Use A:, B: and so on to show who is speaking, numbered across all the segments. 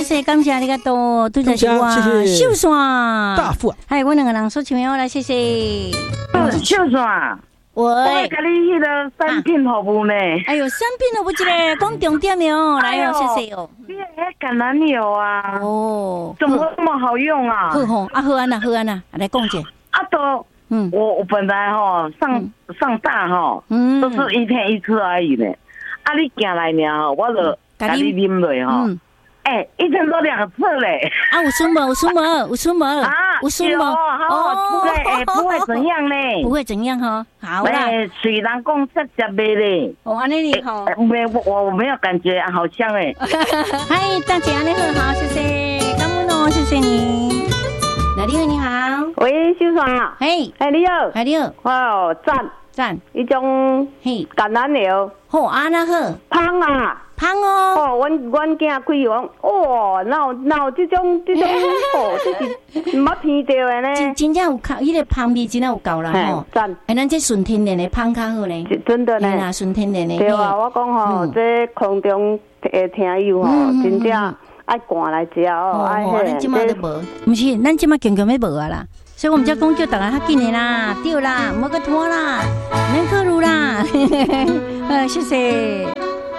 A: 谢感谢你个多，对着是我秀山大富，还有我两个人说前面我来谢谢
B: 秀山。我给你迄个产品服务呢。
A: 哎呦，产品服务一个讲重点的哦，来哦，谢谢哦。
B: 你那橄榄油啊，
A: 哦，
B: 怎么那么好用啊？
A: 好吼，好安啦，好安啦，来讲者。
B: 都，我本来上大都是一天一次而已呢。你行来呢，我就给你啉落一天都2次嘞！
A: 有孙无？有孙无？
B: 有孙无？不会怎样呢？
A: 不会怎样哈？好啦。
B: 虽然讲涩涩的嘞。
A: 安尼你好。
B: 我没有感觉，好香哎。
A: 嗨，大姐安尼好，谢谢，感恩哦，谢谢你。你好，你好。
B: 喂，秀爽啊。
A: 嘿，
B: 你好。
A: 你好。
B: 哇，赞。一种橄榄油。
A: 好，安那好。
B: 香啊。
A: 香哦！
B: 阮囝开完，哪有这种这是冇闻到的呢？
A: 真正有靠，迄个香味真正有够啦吼！
B: 赞！
A: 咱这纯天然的香较好呢，
B: 真的呢。
A: 啦，纯天然的。
B: 对啊，我讲这空中的听友真正爱赶来食
A: 咱即马都无，毋是，咱即马强强要无啊啦。所以我们才讲叫大家较紧的啦，对啦，莫个拖啦，免考虑啦。谢谢。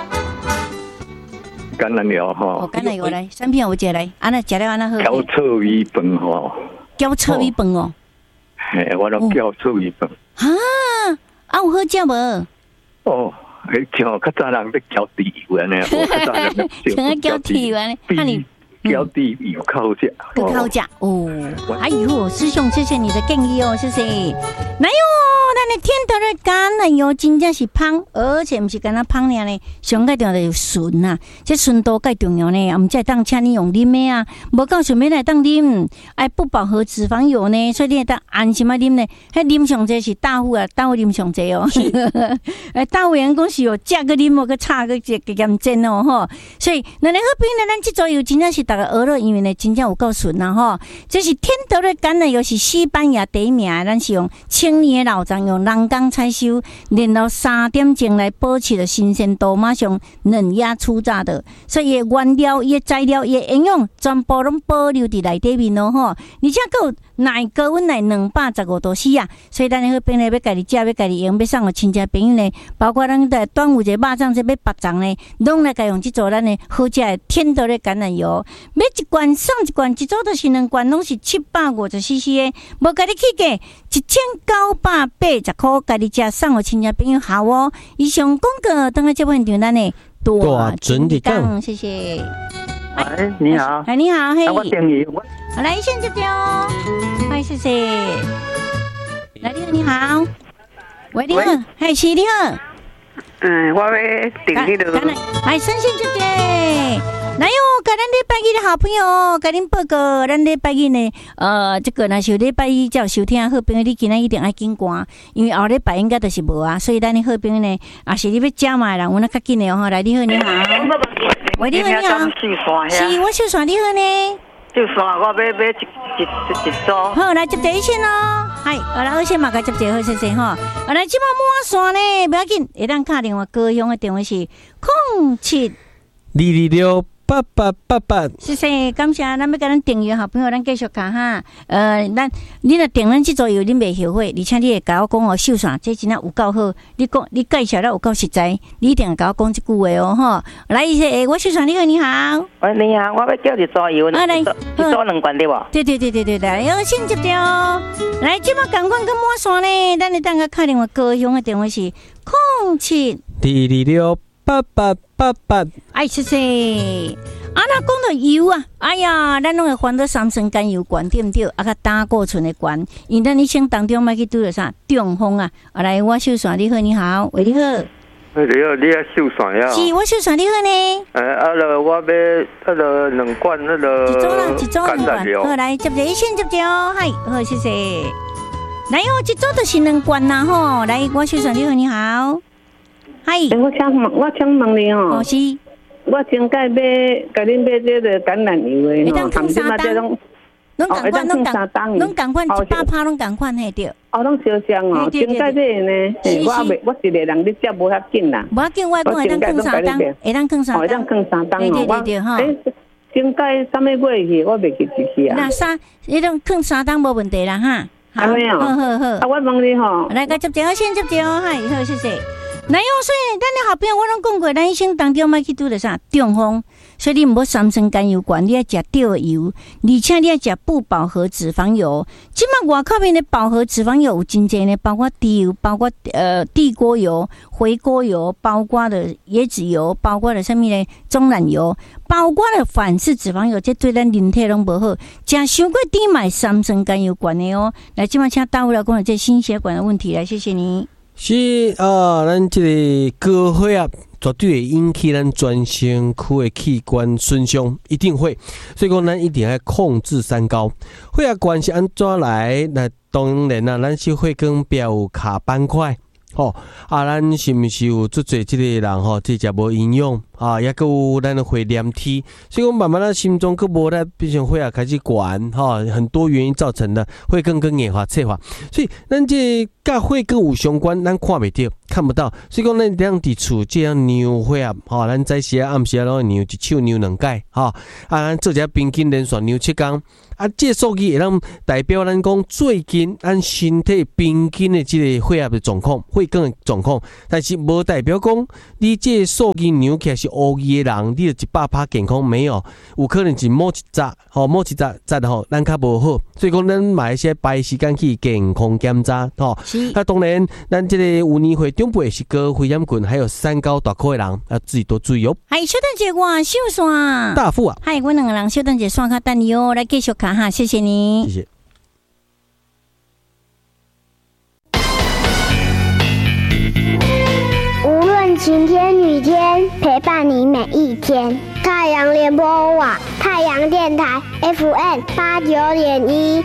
C: 橄榄油哈，
A: 橄榄油来，产品有一个来，安那食了安那好。
C: 叫臭鱼饭哈，
A: 叫臭鱼饭哦。
C: 嘿，我拢叫臭鱼饭。
A: 有好食无？
C: 像较早人要叫猪油安尼，
A: 像叫猪油安尼，看你。
C: 叫猪油较好食，
A: 更好食哦！哎呦，师兄，谢谢你的建议哦，谢谢。来哟，咱的天头的橄榄油真正是香，而且不是干那香尔呢，上个重要的纯呐，这纯度介重要呢，我们再当请你用啉的啊，无够想要来当啉，不饱和脂肪油呢，所以你当安心来啉呢，迄啉上济是大户啊，大户啉上济哦，大户人讲是有价个啉，无个差个严重哦吼，所以咱的好朋友，咱这组油真正是。大家学了，因为呢，真正有够纯啦吼！这是天德的橄榄油，是西班牙第一名，咱是用1000年的老樟，用人工采收，然后3点钟来保持了新鲜度，马上嫩芽初榨的，所以原料、伊材料、伊营养全部拢保留伫内底面咯吼！而且还有耐高温来215度 C 啊！所以咱好朋友要家己食，要家己用，要送互亲戚朋友呢，包括咱在端午节肉粽节要白粽呢，拢来家用这做咱的好食的天德的橄榄油。买一罐送一罐，一组就是2罐，拢是750cc 的，无甲你起价1980块，家己食送互亲戚朋友好哦。以上广告等下节目现场咱的大准的讲，谢谢。
C: 你好，
A: 你好，嘿，
C: 我等你，
A: 好来先接哦，嗨，谢谢。来，你好，喂，你好，嗨，是你好，
B: 我要订你的，
A: 来，先接接。来哟，甲咱礼拜一的好朋友，甲恁报告，咱礼拜一呢，这个若是礼拜一才有收听，好朋友你今仔一定爱紧赶，因为后礼拜应该就是无啊，所以咱的好朋友呢，也是你要食嘛人，有那较紧的哦。来，你好，你好，喂，你好，你好，是我秀山，你好呢？
B: 秀山，我要一组。
A: 好，来接第一线哦，嗨，来二线嘛，甲接第好，谢谢哈。来，即马满线呢，不要紧，会当打电话，高雄的电话是072226。888，谢谢，感谢，咱要甲咱订阅好朋友，咱继续讲哈。你若订咱这组油，你袂后悔，而且你会甲我讲秀山，这真正有够好。你讲，你介绍了有够实在，你一定会甲我讲这句话哦，吼。来，我秀山，你好，你好。
B: 喂，你好，我要叫一组油，来，一组2罐对不？
A: 对，来，先接掉。来，即马赶快跟满线呢，咱你等下打电话，高雄的电话是0722268888。谢谢。那讲到油啊，哎呀，咱拢会烦到三酸甘油管对不对？甲胆固醇的管，因咱一生当中要去拄着啥中风啊。来，我秀山，你好，你好，喂，你好。
C: 你好，你要秀山呀？
A: 是，我秀山，你好呢。
C: 我要2罐
A: 一组2罐。好，来接一线接哦，嗨，好，谢谢。来哦，一组就是2罐啦吼。来，我秀山，你好，你好。嗨，
B: 我想问你哦。
A: 是。
B: 我真该甲恁买这个橄榄油的，
A: 当放3档，拢共款，拢共款，100%拢共款嘿对。
B: 拢烧香哦，真该这个呢。我一个人你接无遐紧啦。
A: 无要紧，我讲会当放3档，会当放3档。
B: 会当放3档哦。
A: 对哈。
D: 顶盖3个月去，我袂记去啊。
A: 那迄种放3档无问题啦哈。
D: 好，好。我问你吼，
A: 来个接电话先接电话，嗨，好，谢谢。男友，所以咱的好朋友我拢讲过，咱一生当中要去拄着啥中风，所以你唔好三酸甘油酐，你要食对油，而且你要食不饱和脂肪油。即卖外口面的饱和脂肪油有真济呢，包括低油，包括地锅油、回锅油，包括的椰子油，包括的什么呢？棕榈油，包括的反式脂肪油，这对咱人体拢无好。食伤过甜买三酸甘油酐的哦。来，即卖请大夫来讲这心血管的问题来，谢谢你。
E: 是咱这个高血压绝对会引起咱全身躯的器官损伤，一定会。所以讲，咱一定要控制三高。血压管是安怎来？那当然啦，咱是血管壁有卡斑块。咱是毋是有足侪即个人吼，即食无营养也佮有咱的血黏体，所以讲慢慢咱心中佮无咧变成血压开始悬很多原因造成的血管跟硬化、脆化，所以咱这甲血管有相关，咱看袂到、看不到，所以讲咱两伫厝这样量血压咱早时暗时拢会量一手量2摆咱做一平均连续量7天。这个数据会让代表咱讲最近咱身体平均的这个血压的状况、血管的状况，但是无代表讲你这个数据量起来是乌的人，你就100%健康没有？有可能是某一扎咱较无好，所以讲咱买一些排时间去健康检查当然，咱这个有年岁长辈是高血压群，还有三高大块的人要自己多注意哦。
A: 还小等者我秀线
E: 大富啊，
A: 嗨，我两个人小等者线卡等你哦，来继续看。谢谢你，
E: 谢谢。
F: 无论晴天雨天，陪伴你每一天。太阳联播网，太阳电台 FM 89.1。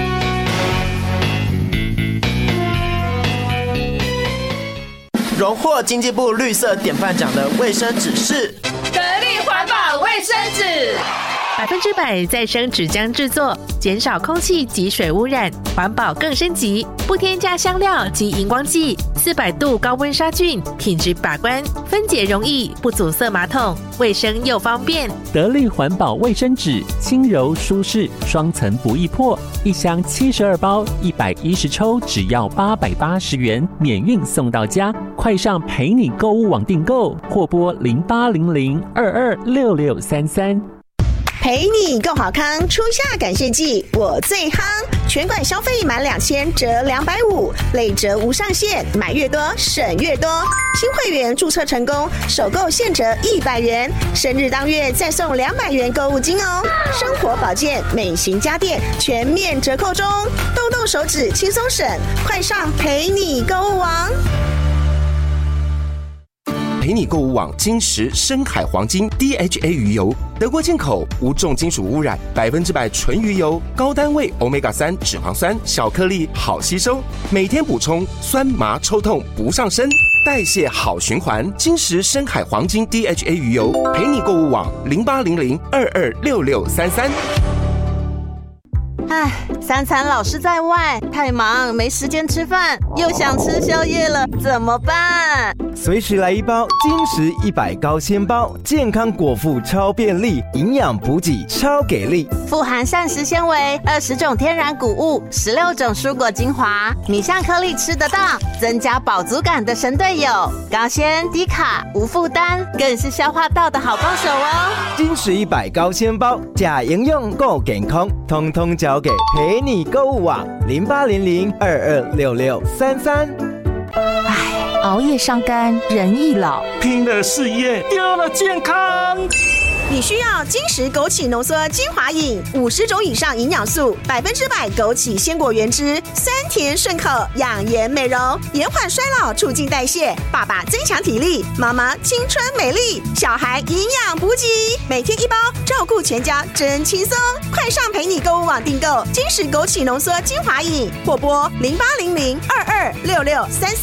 G: 荣获经济部绿色典范奖的卫生纸是
H: 得力环保卫生纸。
I: 100%再生纸浆制作，减少空气及水污染，环保更升级。不添加香料及荧光剂，400度高温杀菌，品质把关，分解容易，不阻塞马桶，卫生又方便。
J: 得力环保卫生纸，轻柔舒适，双层不易破，一箱72包，110抽，只要880元，免运送到家。快上陪你购物网订购，或拨0800226633。
K: 陪你更好康，初夏感谢季我最夯，全馆消费满2000折250，累折无上限，买越多省越多。新会员注册成功，首购现折100元，生日当月再送200元购物金哦。生活保健、美型家电全面折扣中，动动手指轻松省，快上陪你购物网。
L: 陪你购物网金石深海黄金 DHA 鱼油，德国进口，无重金属污染，100%纯鱼油，高单位 Omega-3 脂肪酸，小颗粒好吸收，每天补充，酸麻抽痛不上身，代谢好循环。金石深海黄金 DHA 鱼油，陪你购物网0800226633。
K: 3餐老是在外，太忙没时间吃饭，又想吃宵夜了，怎么办？
M: 随时来一包金石100高纤包，健康果腹超便利，营养补给超给力，
K: 富含膳食纤维，20种天然谷物，16种蔬果精华，米香颗粒吃得到，增加饱足感的神队友，高纤低卡无负担，更是消化道的好帮手哦。
M: 金石100高纤包，假营养够健康，通通交给陪你购物网0800226633。
I: 熬夜伤肝，人易老；
N: 拼了事业，丢了健康。
K: 你需要金石枸杞浓缩精华饮，50种以上营养素，100%枸杞鲜果原汁，酸甜顺口，养颜美容，延缓衰老，促进代谢。爸爸增强体力，妈妈青春美丽，小孩营养补给，每天1包，照顾全家真轻松。快上陪你购物网订购金石枸杞浓缩精华饮，或拨0800226633。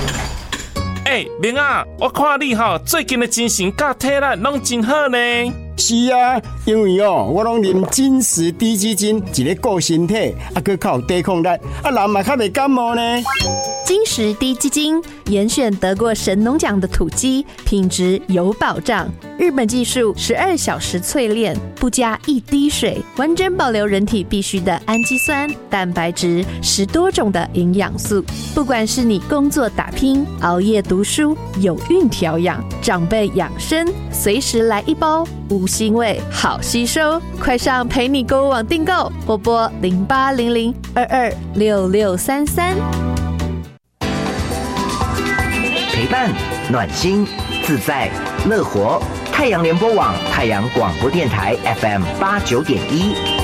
N: 明啊，我看你最近的精神甲体力拢真好呢。
O: 是啊，因为我拢啉金石低基金，一个顾身体，佮较有抵抗力，人嘛较袂感冒呢。
I: 金石低基金严选得过神农奖的土鸡，品质有保障。日本技术12小时淬炼，不加一滴水，完整保留人体必需的氨基酸、蛋白质，10多种的营养素。不管是你工作打拼、熬夜读书、有孕调养、长辈养生，随时来一包，无腥味，好吸收。快上陪你购物网订购，或拨0800226633。
P: 陪伴、暖心、自在、乐活。太阳联播网、太阳广播电台 FM 89.1。